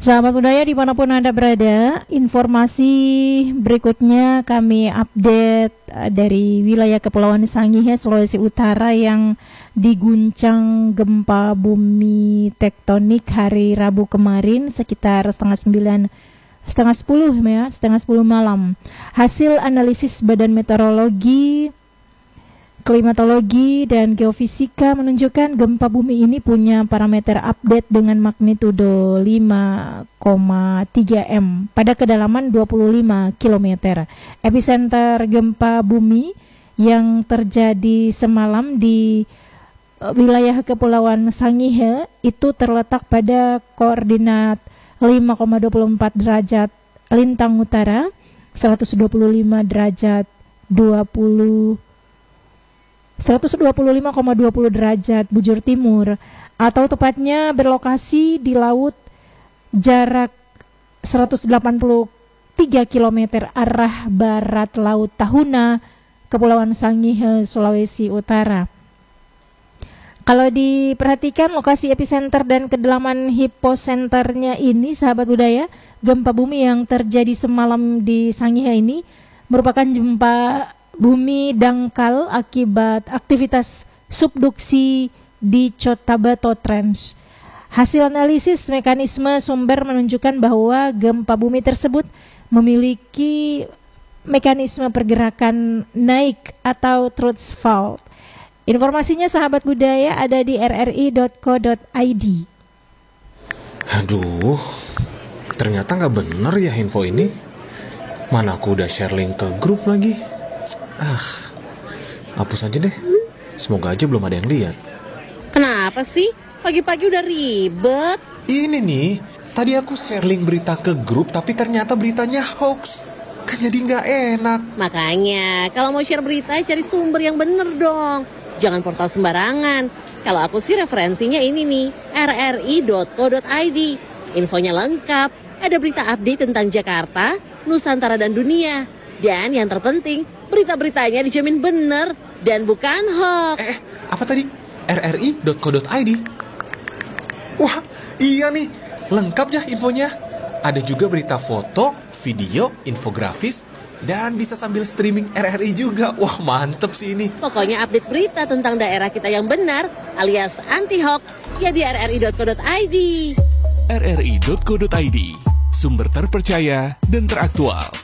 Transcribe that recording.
Sahabat budaya dimanapun Anda berada, informasi berikutnya kami update dari wilayah Kepulauan Sangihe, Sulawesi Utara yang diguncang gempa bumi tektonik hari Rabu kemarin sekitar setengah 10 malam. Hasil analisis Badan Meteorologi, Klimatologi dan Geofisika menunjukkan gempa bumi ini punya parameter update dengan magnitudo 5,3 M pada kedalaman 25 km. Epicenter gempa bumi yang terjadi semalam di wilayah Kepulauan Sangihe itu terletak pada koordinat 5,24 derajat lintang utara, 125 derajat 125,20 derajat bujur timur, atau tepatnya berlokasi di laut jarak 183 km arah barat Laut Tahuna, Kepulauan Sangihe, Sulawesi Utara. Kalau diperhatikan lokasi epicenter dan kedalaman hiposenternya ini, sahabat budaya, gempa bumi yang terjadi semalam di Sangihe ini merupakan gempa bumi dangkal akibat aktivitas subduksi di Cotabato Trench. Hasil analisis mekanisme sumber menunjukkan bahwa gempa bumi tersebut memiliki mekanisme pergerakan naik atau truth fault. Informasinya sahabat budaya ada di rri.co.id. Aduh, ternyata nggak bener ya info ini. Mana aku udah share link ke grup lagi. Hapus aja deh. Semoga aja belum ada yang lihat. Kenapa sih? Pagi-pagi udah ribet. Ini nih, tadi aku share link berita ke grup, tapi ternyata beritanya hoax. Kan jadi nggak enak. Makanya, kalau mau share berita, cari sumber yang bener dong. Jangan portal sembarangan. Kalau aku sih referensinya ini nih, rri.co.id. Infonya lengkap, ada berita update tentang Jakarta, Nusantara dan dunia. Dan yang terpenting, berita-beritanya dijamin benar dan bukan hoax. Apa tadi? rri.co.id? Wah, iya nih, lengkapnya infonya. Ada juga berita foto, video, infografis, dan bisa sambil streaming RRI juga. Wah, mantep sih ini. Pokoknya update berita tentang daerah kita yang benar, alias anti-hoax, ya di rri.co.id. rri.co.id, sumber terpercaya dan teraktual.